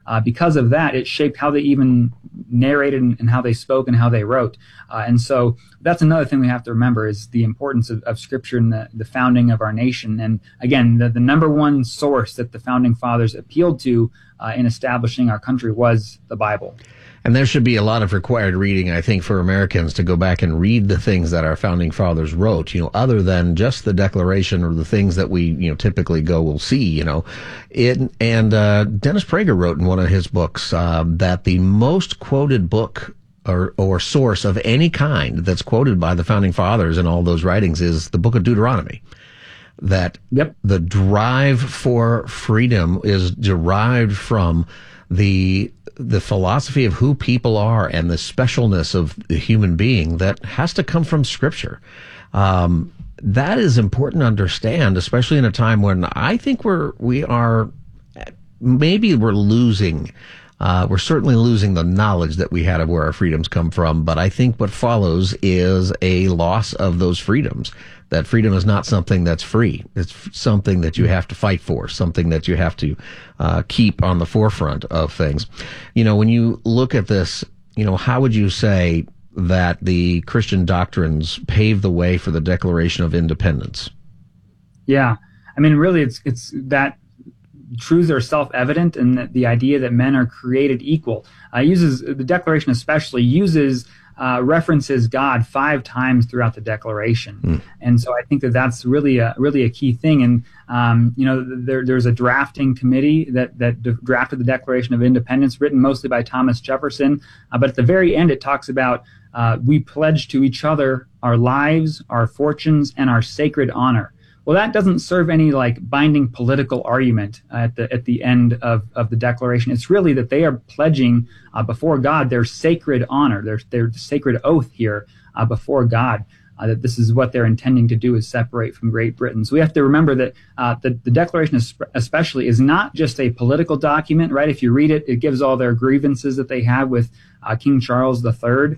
because of that, it shaped how they even narrated and how they spoke and how they wrote. And so that's another thing we have to remember is the importance of Scripture in the founding of our nation. And again, the number one source that the founding fathers appealed to in establishing our country was the Bible. And there should be a lot of required reading, I think, for Americans to go back and read the things that our founding fathers wrote, other than just the Declaration or the things that we, typically will see, Dennis Prager wrote in one of his books that the most quoted book or source of any kind that's quoted by the founding fathers in all those writings is the book of Deuteronomy. That the drive for freedom is derived from the philosophy of who people are and the specialness of the human being that has to come from Scripture. That is important to understand, especially in a time when I think we're losing. We're certainly losing the knowledge that we had of where our freedoms come from, but I think what follows is a loss of those freedoms. That freedom is not something that's free. It's something that you have to fight for, something that you have to keep on the forefront of things. When you look at this, how would you say that the Christian doctrines pave the way for the Declaration of Independence? Yeah. I mean, really, it's that truths are self-evident, and that the idea that men are created equal. The Declaration especially uses references God 5 times throughout the Declaration, and so I think that's really a key thing. And there's a drafting committee that drafted the Declaration of Independence, written mostly by Thomas Jefferson. But at the very end, it talks about we pledge to each other our lives, our fortunes, and our sacred honor. Well, that doesn't serve any binding political argument at the end of the Declaration. It's really that they are pledging before God their sacred honor, their sacred oath here before God, that this is what they're intending to do, is separate from Great Britain. So we have to remember that the Declaration especially is not just a political document, right? If you read it, it gives all their grievances that they have with King Charles III,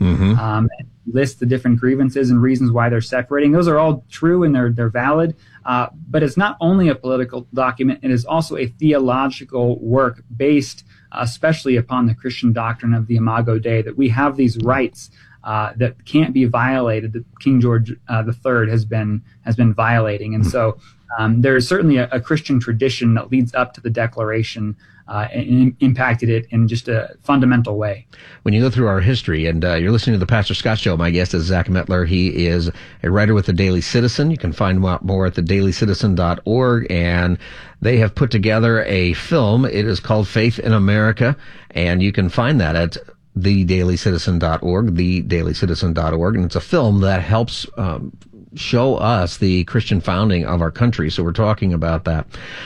lists the different grievances and reasons why they're separating. Those are all true and they're valid. But it's not only a political document, it is also a theological work based especially upon the Christian doctrine of the Imago Dei, that we have these rights that can't be violated, that King George III has been violating. And so there is certainly a Christian tradition that leads up to the Declaration and impacted it in just a fundamental way. When you go through our history, and you're listening to the Pastor Scott Show, my guest is Zach Mettler. He is a writer with the Daily Citizen. You can find out more at theDailyCitizen.org, and they have put together a film. It is called Faith in America, and you can find that at theDailyCitizen.org, theDailyCitizen.org, and it's a film that helps show us the Christian founding of our country. So we're talking about that.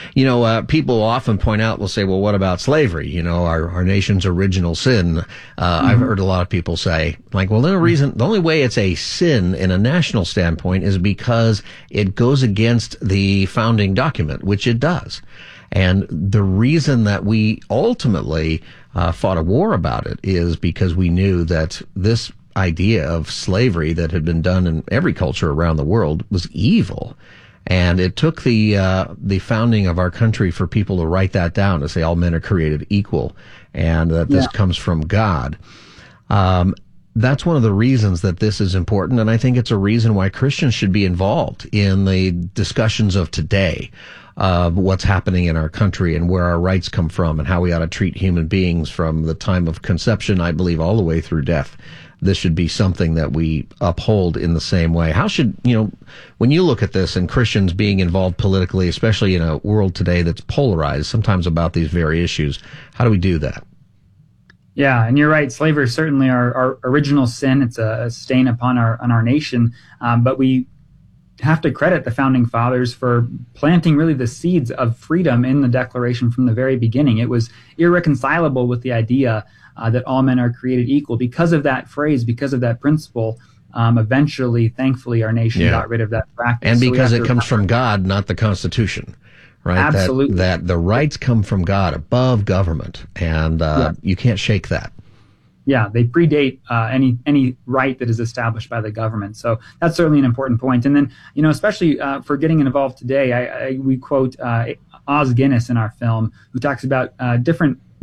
People often point out, will say, well, what about slavery? Our nation's original sin. I've heard a lot of people say, well, the only way it's a sin in a national standpoint is because it goes against the founding document, which it does. And the reason that we ultimately fought a war about it is because we knew that this idea of slavery that had been done in every culture around the world was evil. And it took the founding of our country for people to write that down, to say all men are created equal, and that this comes from God. That's one of the reasons that this is important, and I think it's a reason why Christians should be involved in the discussions of today, of what's happening in our country and where our rights come from and how we ought to treat human beings from the time of conception, I believe, all the way through death. This should be something that we uphold in the same way. How should, when you look at this and Christians being involved politically, especially in a world today that's polarized sometimes about these very issues, how do we do that? Yeah, and you're right. Slavery is certainly our original sin. It's a stain upon our nation. But we have to credit the founding fathers for planting really the seeds of freedom in the Declaration from the very beginning. It was irreconcilable with the idea that all men are created equal. Because of that phrase, because of that principle, eventually, thankfully, our nation got rid of that practice. And because it comes from God, not the Constitution, right? Absolutely. That the rights come from God above government, and you can't shake that. Yeah, they predate any right that is established by the government. So that's certainly an important point. And then, especially for getting involved today, we quote Os Guinness in our film, who talks about different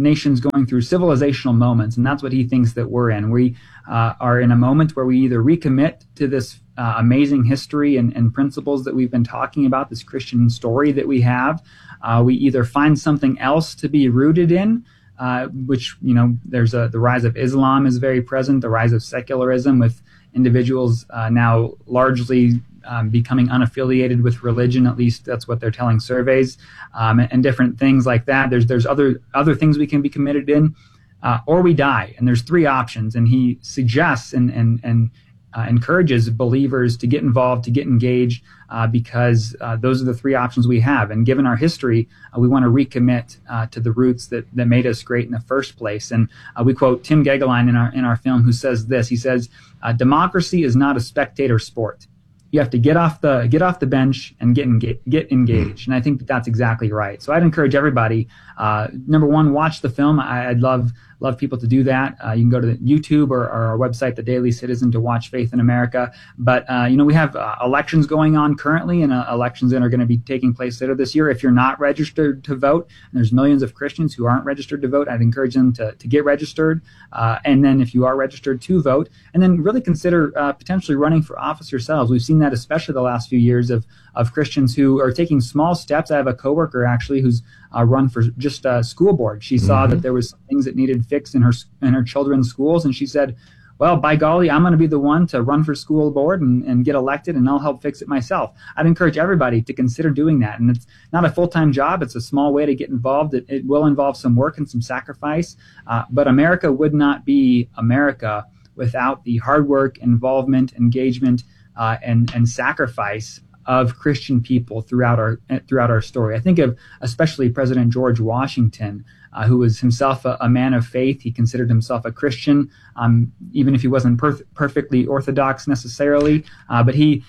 nations going through civilizational moments, and that's what he thinks that we're in. We are in a moment where we either recommit to this amazing history and principles that we've been talking about, this Christian story that we have. We either find something else to be rooted in, which, there's the rise of Islam is very present, the rise of secularism with individuals now largely becoming unaffiliated with religion. At least that's what they're telling surveys, and different things like that. There's other things we can be committed in, or we die. And there's three options. And he suggests and encourages believers to get involved, to get engaged, because those are the three options we have. And given our history, we want to recommit to the roots that made us great in the first place. And we quote Tim Gegelein in our film, who says this. He says, "Democracy is not a spectator sport. You have to get off the bench and get engaged." And I think that's exactly right. So I'd encourage everybody, number one, watch the film. I'd love people to do that. You can go to YouTube or our website, The Daily Citizen, to watch Faith in America. But, we have elections going on currently, and elections that are going to be taking place later this year. If you're not registered to vote, and there's millions of Christians who aren't registered to vote, I'd encourage them to get registered. And then if you are registered, to vote. And then really consider potentially running for office yourselves. We've seen that especially the last few years of Christians who are taking small steps. I have a coworker actually who's run for just school board. She saw that there was some things that needed fixed in her children's schools, and she said, well, by golly, I'm going to be the one to run for school board and get elected, and I'll help fix it myself. I'd encourage everybody to consider doing that. And it's not a full-time job. It's a small way to get involved. It will involve some work and some sacrifice, but America would not be America without the hard work, involvement, engagement, and sacrifice of Christian people throughout our story. I think of especially President George Washington, who was himself a man of faith. He considered himself a Christian, even if he wasn't perfectly orthodox necessarily. But he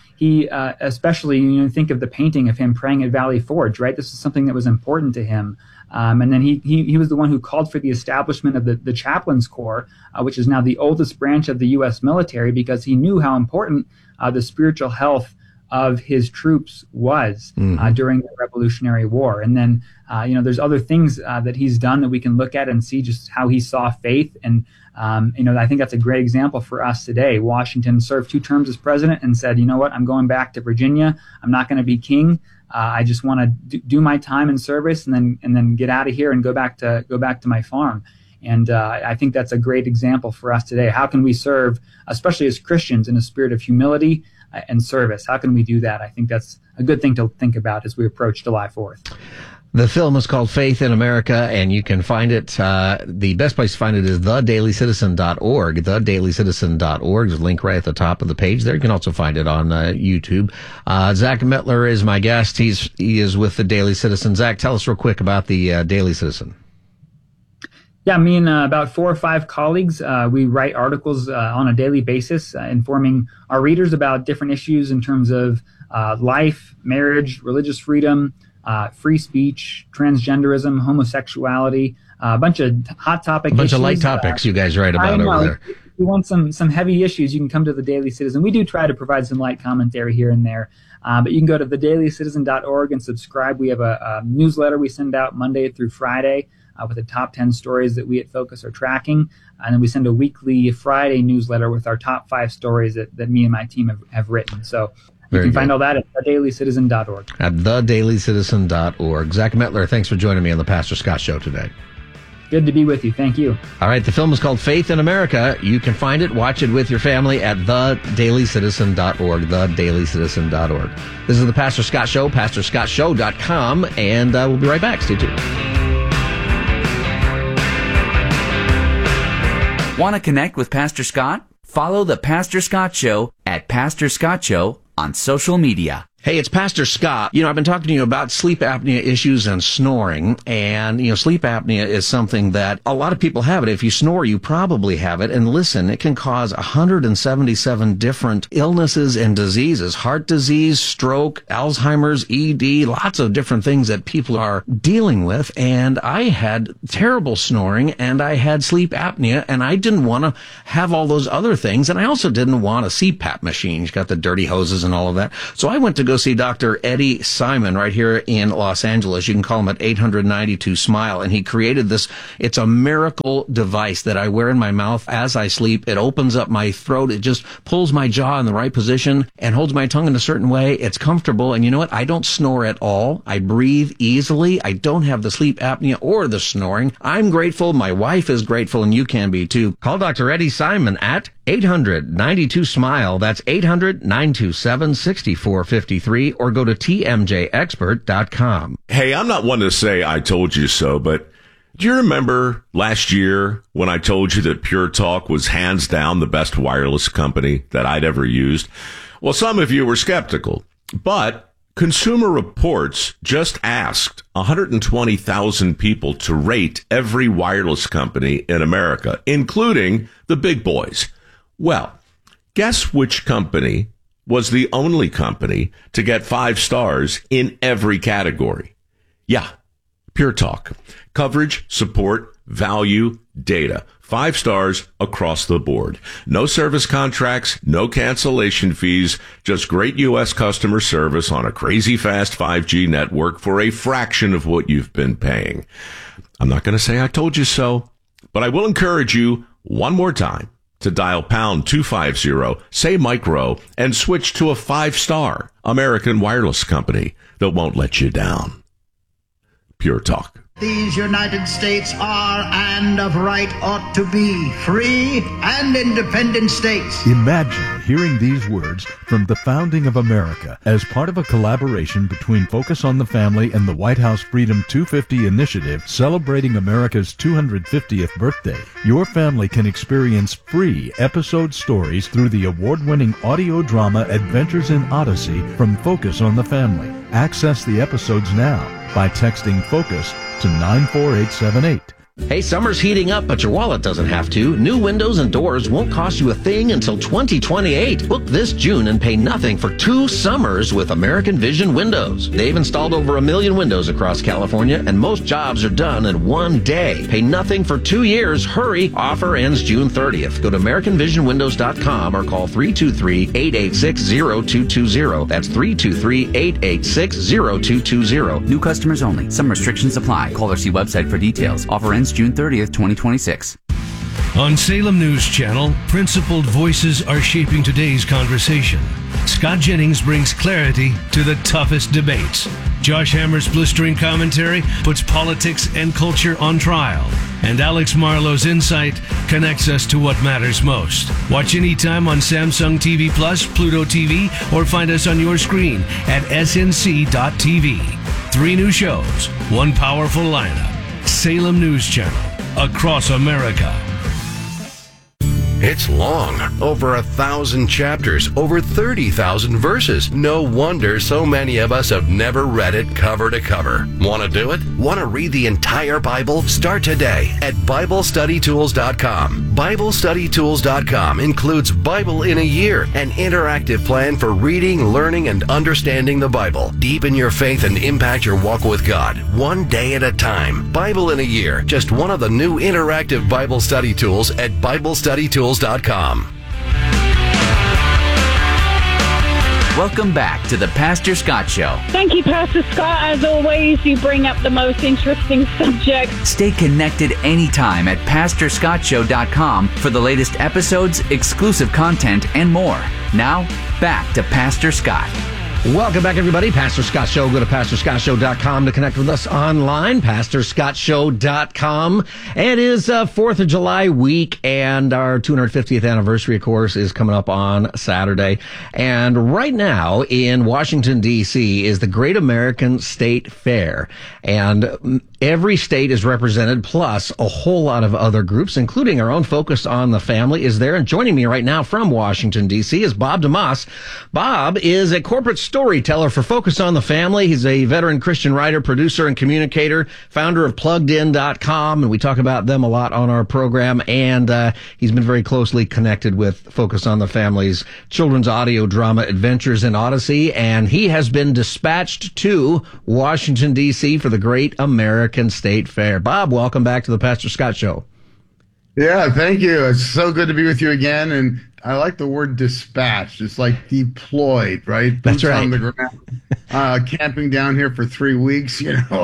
especially, think of the painting of him praying at Valley Forge, right? This is something that was important to him. And then he was the one who called for the establishment of the Chaplains Corps, which is now the oldest branch of the U.S. military, because he knew how important the spiritual health of his troops was during the Revolutionary War. And then, there's other things that he's done that we can look at and see just how he saw faith. And, I think that's a great example for us today. Washington served 2 terms as president and said, you know what, I'm going back to Virginia. I'm not going to be king. I just want to do my time in service and then get out of here and go back to my farm. And I think that's a great example for us today. How can we serve, especially as Christians, in a spirit of humility and service? How can we do that? I think that's a good thing to think about as we approach July 4th. The film is called Faith in America, and you can find it. The best place to find it is theDailyCitizen.org. TheDailyCitizen.org. There's a link right at the top of the page there. You can also find it on YouTube. Zach Mettler is my guest. He is with the Daily Citizen. Zach, tell us real quick about the Daily Citizen. Yeah, me and about 4 or 5 colleagues, we write articles on a daily basis, informing our readers about different issues in terms of life, marriage, religious freedom, free speech, transgenderism, homosexuality, a bunch of hot topic issues. A bunch of light topics you guys write about over there. If you want some heavy issues, you can come to the Daily Citizen. We do try to provide some light commentary here and there, but you can go to thedailycitizen.org and subscribe. We have a newsletter we send out Monday through Friday with the top 10 stories that we at Focus are tracking. And then we send a weekly Friday newsletter with our top 5 stories that me and my team have written. So you can find all that at thedailycitizen.org. At thedailycitizen.org. Zach Mettler, thanks for joining me on the Pastor Scott Show today. Good to be with you. Thank you. All right. The film is called Faith in America. You can find it, watch it with your family at thedailycitizen.org, thedailycitizen.org. This is the Pastor Scott Show, pastorscottshow.com, and we'll be right back. Stay tuned. Want to connect with Pastor Scott? Follow the Pastor Scott Show at Pastor Scott Show on social media. Hey, it's Pastor Scott. I've been talking to you about sleep apnea issues and snoring. And, sleep apnea is something that a lot of people have it. If you snore, you probably have it. And listen, it can cause 177 different illnesses and diseases. Heart disease, stroke, Alzheimer's, ED, lots of different things that people are dealing with. And I had terrible snoring and I had sleep apnea and I didn't want to have all those other things. And I also didn't want a CPAP machine. You got the dirty hoses and all of that. So I went to go go see Dr. Eddie Simon right here in Los Angeles. You can call him at 800-92-SMILE. And he created this. It's a miracle device that I wear in my mouth as I sleep. It opens up my throat. It just pulls my jaw in the right position and holds my tongue in a certain way. It's comfortable. And you know what? I don't snore at all. I breathe easily. I don't have the sleep apnea or the snoring. I'm grateful. My wife is grateful, and you can be too. Call Dr. Eddie Simon at 800-92-SMILE. That's 800-927-6453, or go to tmjexpert.com. Hey, I'm not one to say I told you so, but do you remember last year when I told you that Pure Talk was hands down the best wireless company that I'd ever used? Well, some of you were skeptical, but Consumer Reports just asked 120,000 people to rate every wireless company in America, including the big boys. Well, guess which company was the only company to get 5 stars in every category? Yeah, Pure Talk. Coverage, support, value, data. 5 stars across the board. No service contracts, no cancellation fees, just great U.S. customer service on a crazy fast 5G network for a fraction of what you've been paying. I'm not going to say I told you so, but I will encourage you one more time to dial pound 250, say micro, and switch to a 5-star American wireless company that won't let you down. Pure Talk. These United States are, and of right ought to be, free and independent states. Imagine hearing these words from the founding of America as part of a collaboration between Focus on the Family and the White House Freedom 250 initiative celebrating America's 250th birthday. Your family can experience free episode stories through the award-winning audio drama Adventures in Odyssey from Focus on the Family. Access the episodes now by texting FOCUS to 94878. Hey, summer's heating up, but your wallet doesn't have to. New windows and doors won't cost you a thing until 2028. Book this June and pay nothing for 2 summers with American Vision Windows. They've installed over 1 million windows across California, and most jobs are done in 1 day. Pay nothing for 2 years. Hurry. Offer ends June 30th. Go to AmericanVisionWindows.com or call 323-886-0220. That's 323-886-0220. New customers only. Some restrictions apply. Call or see website for details. Offer ends June 30th, 2026. On Salem News Channel, principled voices are shaping today's conversation. Scott Jennings brings clarity to the toughest debates. Josh Hammer's blistering commentary puts politics and culture on trial. And Alex Marlowe's insight connects us to what matters most. Watch anytime on Samsung TV Plus, Pluto TV, or find us on your screen at snc.tv. 3 new shows, 1 powerful lineup. Salem News Channel, across America. It's long, over 1,000 chapters, over 30,000 verses. No wonder so many of us have never read it cover to cover. Want to do it? Want to read the entire Bible? Start today at BibleStudyTools.com. BibleStudyTools.com includes Bible in a Year, an interactive plan for reading, learning, and understanding the Bible. Deepen your faith and impact your walk with God, 1 day at a time. Bible in a Year, just one of the new interactive Bible study tools at BibleStudyTools.com. Welcome back to the Pastor Scott Show. Thank you, Pastor Scott. As always, you bring up the most interesting subjects. Stay connected anytime at PastorScottShow.com for the latest episodes, exclusive content, and more. Now, back to Pastor Scott. Welcome back, everybody. Pastor Scott Show. Go to PastorScottShow.com to connect with us online. PastorScottShow.com. It is 4th of July week, and our 250th anniversary, of course, is coming up on Saturday. And right now in Washington, D.C. is the Great American State Fair. And every state is represented, plus a whole lot of other groups, including our own Focus on the Family is there. And joining me right now from Washington, D.C. is Bob DeMoss. Bob is a corporate storyteller for Focus on the Family. He's a veteran Christian writer, producer, and communicator, founder of PluggedIn.com, and we talk about them a lot on our program. And he's been very closely connected with Focus on the Family's children's audio drama Adventures in Odyssey, and he has been dispatched to Washington, D.C. for the Great American State Fair. Bob, welcome back to the Pastor Scott Show. Yeah, thank you. It's so good to be with you again. And I like the word dispatched. It's like deployed, right? That's right. On the ground, camping down here for 3 weeks.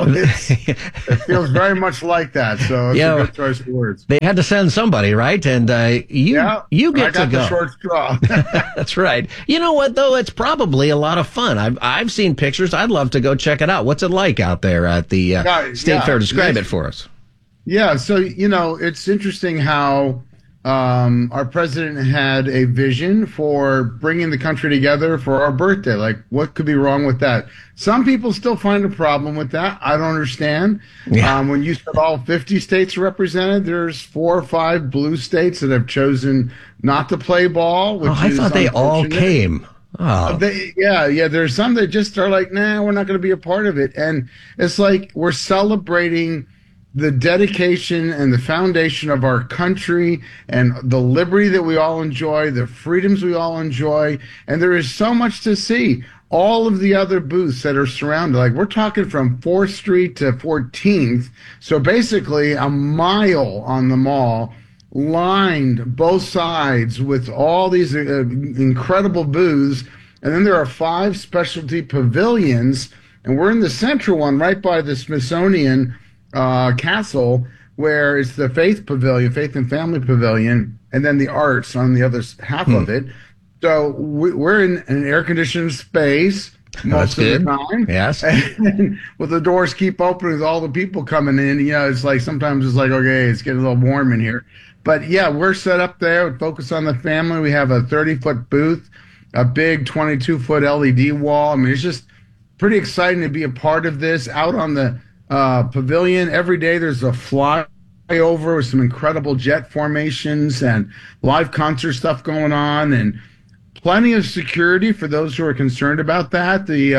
It feels very much like that. So it's a good choice of words. They had to send somebody, right? And you get to go. The short straw. That's right. You know what, though? It's probably a lot of fun. I've seen pictures. I'd love to go check it out. What's it like out there at the State Fair? Describe it for us. Yeah, so, it's interesting how our president had a vision for bringing the country together for our birthday. Like, what could be wrong with that? Some people still find a problem with that. I don't understand. Yeah. When you said all 50 states are represented, there's 4 or 5 blue states that have chosen not to play ball. Which I thought they all came. Oh. There's some that just are like, nah, we're not going to be a part of it. And it's like we're celebrating the dedication and the foundation of our country and the liberty that we all enjoy, the freedoms we all enjoy. And there is so much to see. All of the other booths that are surrounded, like we're talking from 4th Street to 14th. So basically a mile on the mall, lined both sides with all these incredible booths. And then there are 5 specialty pavilions. And we're in the central one right by the Smithsonian Castle, where it's the Faith Pavilion, Faith and Family Pavilion, and then the arts on the other half of it. So we're in an air-conditioned space most of the time. Yes. And with the doors keep open with all the people coming in, it's like sometimes it's like, okay, it's getting a little warm in here. But yeah, we're set up there. We focus on the family. We have a 30-foot booth, a big 22-foot LED wall. I mean, it's just pretty exciting to be a part of this. Out on the pavilion every day, there's a flyover with some incredible jet formations and live concert stuff going on, and plenty of security for those who are concerned about that. The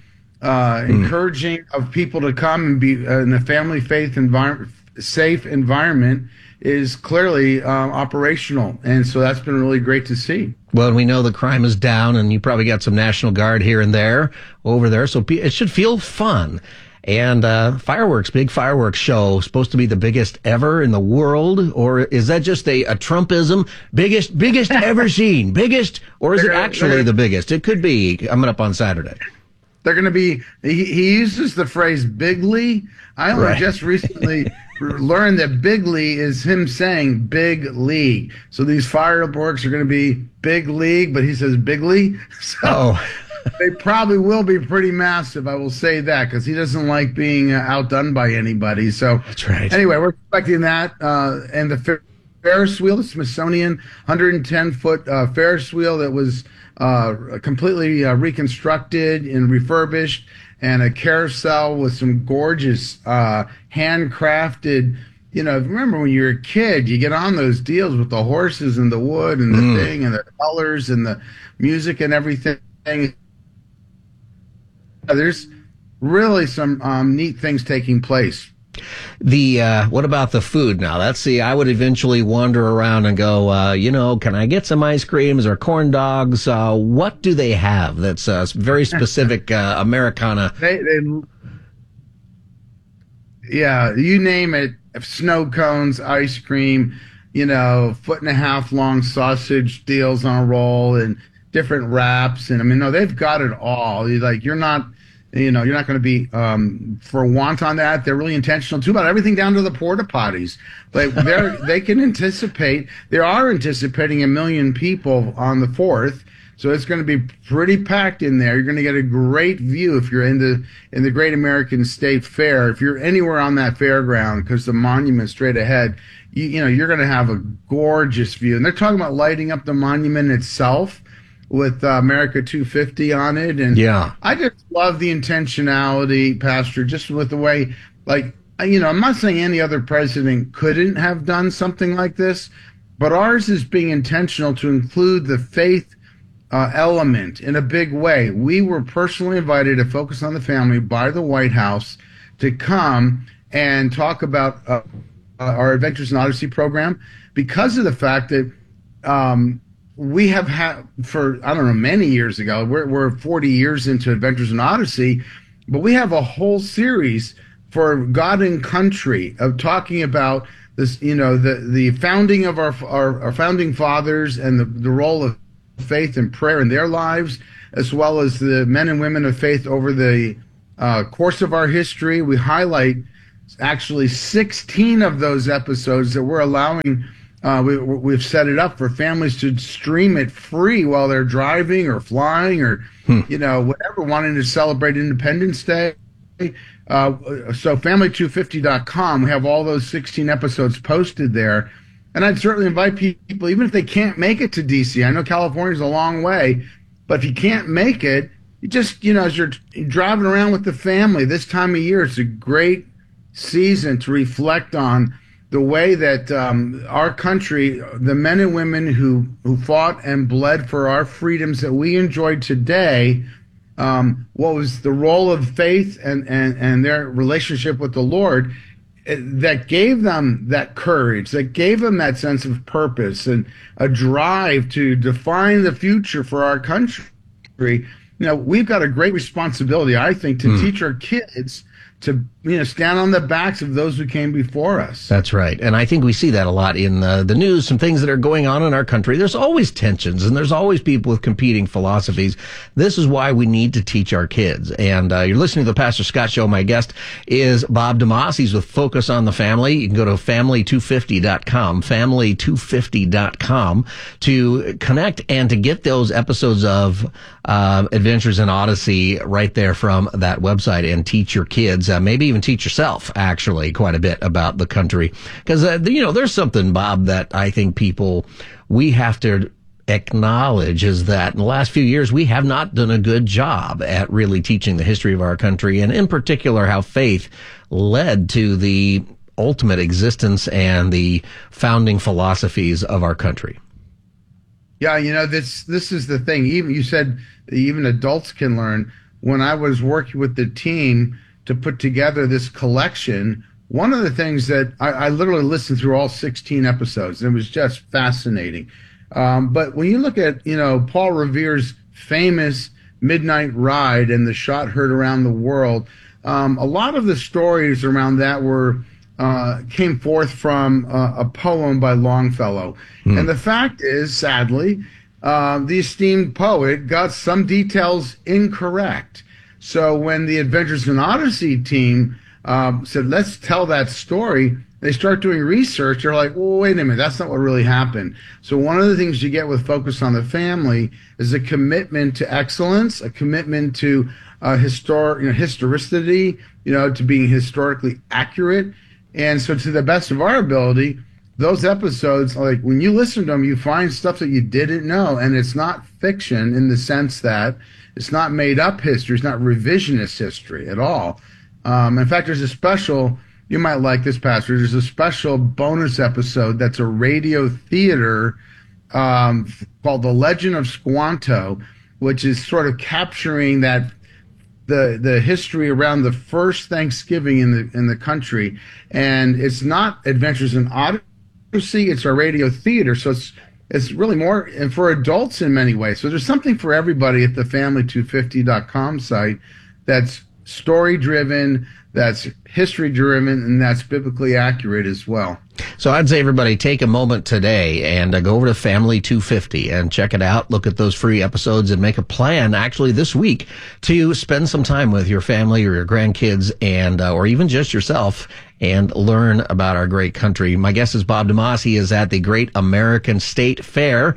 encouraging of people to come and be in a family faith safe environment is clearly operational, and so that's been really great to see. Well, we know the crime is down, and you probably got some National Guard here and there over there, so it should feel fun. And big fireworks show, supposed to be the biggest ever in the world, or is that just a Trumpism? Biggest ever seen, biggest, or is it actually the biggest? It could be coming up on Saturday. They're going to be. He uses the phrase "bigly." I only just recently learned that "bigly" is him saying "big league." So these fireworks are going to be big league, but he says "bigly." So, they probably will be pretty massive, I will say that, because he doesn't like being outdone by anybody. So that's right. Anyway, we're expecting that. And the Ferris wheel, the Smithsonian 110-foot Ferris wheel that was completely reconstructed and refurbished, and a carousel with some gorgeous handcrafted. Remember when you were a kid, you get on those deals with the horses and the wood and the thing and the colors and the music and everything. There's really some neat things taking place. What about the food now? I would eventually wander around and go, can I get some ice creams or corn dogs? What do they have that's very specific Americana? You name it, snow cones, ice cream, 1.5 foot long sausage deals on a roll and different wraps. And they've got it all. You're not going to be for want on that. They're really intentional too about everything down to the porta potties. Like they are anticipating 1 million people on the 4th. So it's going to be pretty packed in there. You're going to get a great view if you're in the Great American State Fair. If you're anywhere on that fairground, because the monument's straight ahead, you're going to have a gorgeous view. And they're talking about lighting up the monument itself with America 250 on it. And I just love the intentionality, Pastor, just with the way, I'm not saying any other president couldn't have done something like this, but ours is being intentional to include the faith element in a big way. We were personally invited to Focus on the Family by the White House to come and talk about our Adventures in Odyssey program, because of the fact that we have had for, many years ago, we're 40 years into Adventures in Odyssey, but we have a whole series for God and Country of talking about this, the founding of our founding fathers and the role of faith and prayer in their lives, as well as the men and women of faith over the course of our history. We highlight actually 16 of those episodes that we're allowing. We've set it up for families to stream it free while they're driving or flying or whatever, wanting to celebrate Independence Day. So family250.com, we have all those 16 episodes posted there. And I'd certainly invite people, even if they can't make it to DC. I know California's a long way, but if you can't make it, you just, as you're driving around with the family this time of year, it's a great season to reflect on the way that our country, the men and women who fought and bled for our freedoms that we enjoy today, what was the role of faith and their relationship with the Lord that gave them that courage, that gave them that sense of purpose and a drive to define the future for our country. We've got a great responsibility, I think, to teach our kids to stand on the backs of those who came before us. That's right. And I think we see that a lot in the news, some things that are going on in our country. There's always tensions and there's always people with competing philosophies. This is why we need to teach our kids. And you're listening to the Pastor Scott Show. My guest is Bob DeMoss. He's with Focus on the Family. You can go to family250.com, family250.com to connect and to get those episodes of Adventures in Odyssey right there from that website and teach your kids, maybe even teach yourself, actually, quite a bit about the country. Because, there's something, Bob, that I think we have to acknowledge is that in the last few years, we have not done a good job at really teaching the history of our country, and in particular, how faith led to the ultimate existence and the founding philosophies of our country. Yeah, this is the thing. You said even adults can learn. When I was working with the team to put together this collection, one of the things that I literally listened through all 16 episodes, and it was just fascinating. But when you look at, Paul Revere's famous Midnight Ride and the shot heard around the world, a lot of the stories around that came forth from a poem by Longfellow. And the fact is, sadly, the esteemed poet got some details incorrect. So when the Adventures in Odyssey team said, let's tell that story, they start doing research. They're like, well, wait a minute, that's not what really happened. So one of the things you get with Focus on the Family is a commitment to excellence, a commitment to historicity, to being historically accurate. And so to the best of our ability, those episodes, like when you listen to them, you find stuff that you didn't know. And it's not fiction in the sense that it's not made up history. It's not revisionist history at all. In fact, there's a special, you might like this, Pastor, there's a special bonus episode that's a radio theater called The Legend of Squanto, which is sort of capturing that the history around the first Thanksgiving in the country. And it's not Adventures in Odyssey, it's our radio theater. So it's really more and for adults in many ways. So there's something for everybody at the family250.com site that's story-driven, that's history-driven, and that's biblically accurate as well. So I'd say everybody take a moment today and go over to Family 250 and check it out. Look at those free episodes and make a plan actually this week to spend some time with your family or your grandkids and or even just yourself and learn about our great country. My guest is Bob DeMoss. He is at the Great American State Fair.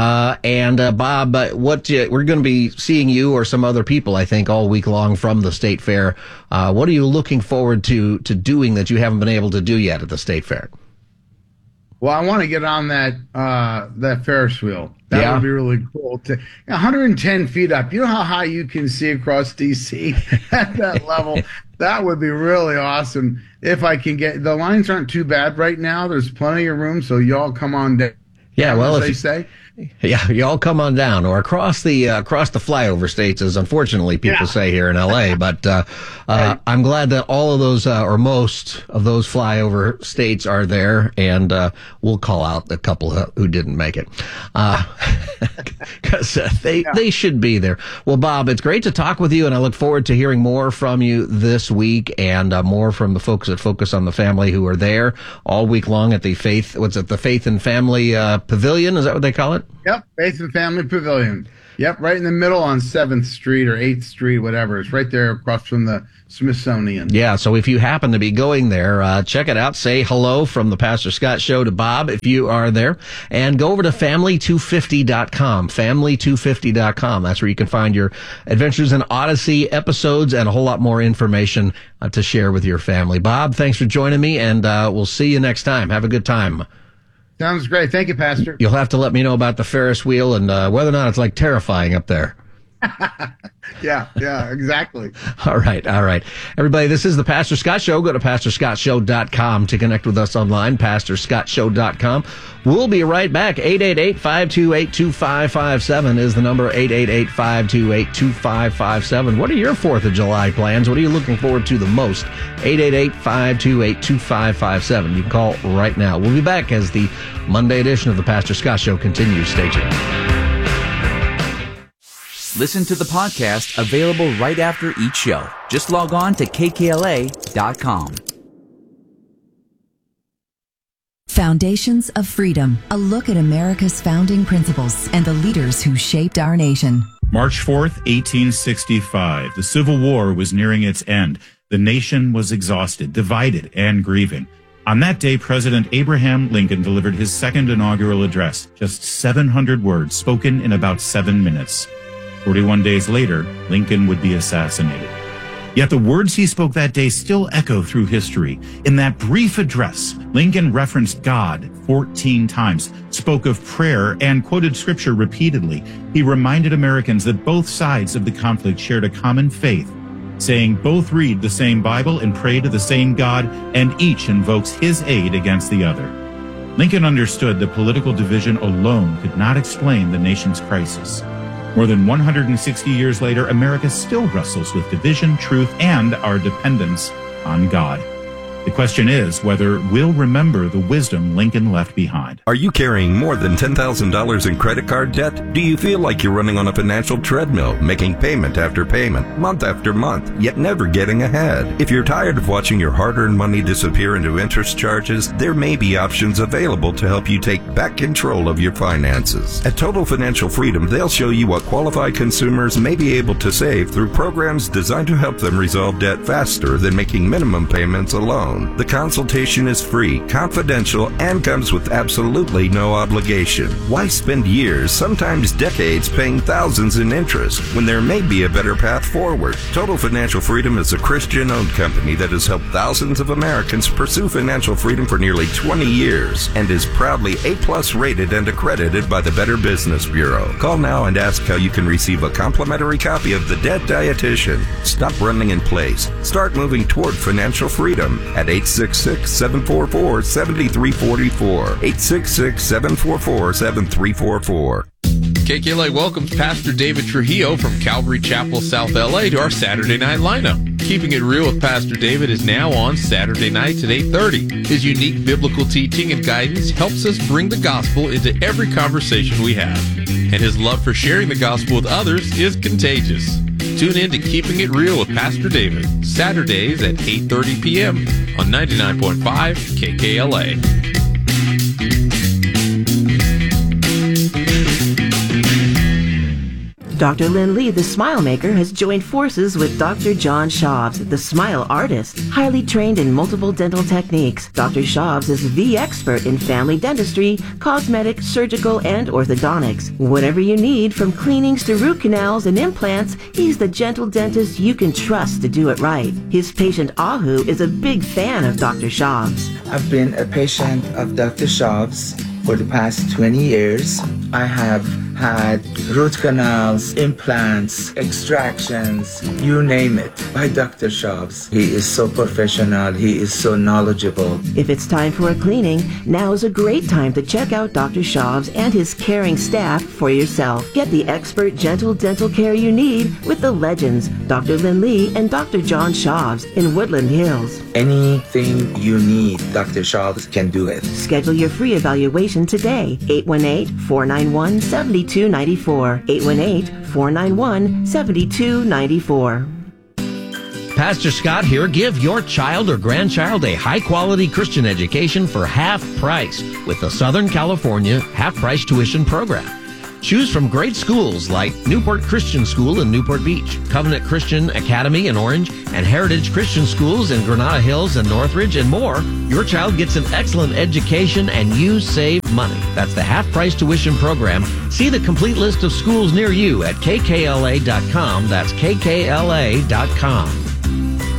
Bob, we're going to be seeing you or some other people, I think, all week long from the State Fair. What are you looking forward to doing that you haven't been able to do yet at the State Fair? Well, I want to get on that Ferris wheel. That would be really cool. 110 feet up. You know how high you can see across D.C. at that level? That would be really awesome. If I can get, the lines aren't too bad right now. There's plenty of room, so y'all come on down. Yeah, well, as they say. Yeah, you all come on down, or across the flyover states, as unfortunately people say here in LA. But I'm glad that all of those, or most of those flyover states are there, and we'll call out a couple who didn't make it, because they should be there. Well, Bob, it's great to talk with you, and I look forward to hearing more from you this week, and more from the folks at Focus on the Family who are there all week long at the Faith and Family Pavilion. Is that what they call it? Yep, Faith and Family Pavilion. Yep, right in the middle on 7th Street or 8th Street, whatever. It's right there across from the Smithsonian. Yeah, so if you happen to be going there, check it out. Say hello from the Pastor Scott Show to Bob if you are there. And go over to family250.com, family250.com. That's where you can find your Adventures in Odyssey episodes and a whole lot more information to share with your family. Bob, thanks for joining me, and we'll see you next time. Have a good time. Sounds great. Thank you, Pastor. You'll have to let me know about the Ferris wheel and whether or not it's like terrifying up there. Yeah, exactly. All right. Everybody, this is the Pastor Scott Show. Go to PastorScottShow.com to connect with us online, PastorScottShow.com. We'll be right back. 888-528-2557 is the number, 888-528-2557. What are your 4th of July plans? What are you looking forward to the most? 888-528-2557. You can call right now. We'll be back as the Monday edition of the Pastor Scott Show continues. Stay tuned. Listen to the podcast available right after each show. Just log on to kkla.com. Foundations of Freedom, a look at America's founding principles and the leaders who shaped our nation. March 4th, 1865. The Civil War was nearing its end. The nation was exhausted, divided, and grieving. On that day, President Abraham Lincoln delivered his second inaugural address, just 700 words spoken in about 7 minutes. 41 days later, Lincoln would be assassinated. Yet the words he spoke that day still echo through history. In that brief address, Lincoln referenced God 14 times, spoke of prayer, and quoted scripture repeatedly. He reminded Americans that both sides of the conflict shared a common faith, saying both read the same Bible and pray to the same God, and each invokes his aid against the other. Lincoln understood that political division alone could not explain the nation's crisis. More than 160 years later, America still wrestles with division, truth, and our dependence on God. The question is whether we'll remember the wisdom Lincoln left behind. Are you carrying more than $10,000 in credit card debt? Do you feel like you're running on a financial treadmill, making payment after payment, month after month, yet never getting ahead? If you're tired of watching your hard-earned money disappear into interest charges, there may be options available to help you take back control of your finances. At Total Financial Freedom, they'll show you what qualified consumers may be able to save through programs designed to help them resolve debt faster than making minimum payments alone. The consultation is free, confidential, and comes with absolutely no obligation. Why spend years, sometimes decades, paying thousands in interest when there may be a better path forward? Total Financial Freedom is a Christian-owned company that has helped thousands of Americans pursue financial freedom for nearly 20 years and is proudly A+ rated and accredited by the Better Business Bureau. Call now and ask how you can receive a complimentary copy of The Debt Dietitian. Stop running in place. Start moving toward financial freedom at 866-744-7344. 866-744-7344. KKLA welcomes Pastor David Trujillo from Calvary Chapel, South LA to our Saturday night lineup. Keeping It Real with Pastor David is now on Saturday nights at 8:30. His unique biblical teaching and guidance helps us bring the gospel into every conversation we have. And his love for sharing the gospel with others is contagious. Tune in to Keeping It Real with Pastor David, Saturdays at 8:30 p.m. on 99.5 KKLA. Dr. Lynn Lee, the Smile Maker, has joined forces with Dr. John Schaubs, the Smile Artist, highly trained in multiple dental techniques. Dr. Schaubs is the expert in family dentistry, cosmetic, surgical, and orthodontics. Whatever you need, from cleanings to root canals and implants, he's the gentle dentist you can trust to do it right. His patient Ahu is a big fan of Dr. Schaubs. I've been a patient of Dr. Schaubs for the past 20 years. I have had root canals, implants, extractions, you name it, by Dr. Schaub's. He is so professional. He is so knowledgeable. If it's time for a cleaning, now is a great time to check out Dr. Schaub's and his caring staff for yourself. Get the expert, gentle dental care you need with the legends, Dr. Lin Lee and Dr. John Schaub's in Woodland Hills. Anything you need, Dr. Schaub's can do it. Schedule your free evaluation today. 818-491-7294. 818-491-7294. Pastor Scott here. Give your child or grandchild a high-quality Christian education for half price with the Southern California half-price tuition program. Choose from great schools like Newport Christian School in Newport Beach, Covenant Christian Academy in Orange, and Heritage Christian Schools in Granada Hills and Northridge, and more. Your child gets an excellent education and you save money. That's the half-price tuition program. See the complete list of schools near you at kkla.com. That's kkla.com.